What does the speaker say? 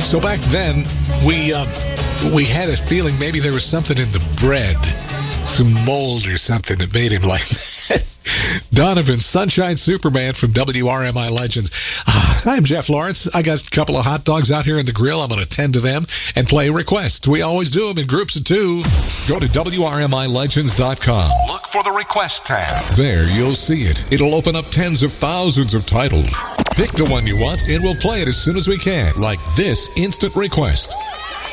So back then, we had a feeling maybe there was something in the bread, some mold or something that made him like that. Donovan, Sunshine Superman from WRMI Legends. I'm Jeff Lawrence. I got a couple of hot dogs out here in the grill. I'm going to tend to them and play requests. We always do them in groups of two. Go to WRMILegends.com. Look for the request tab. There, you'll see it. It'll open up tens of thousands of titles. Pick the one you want, and we'll play it as soon as we can, like this instant request.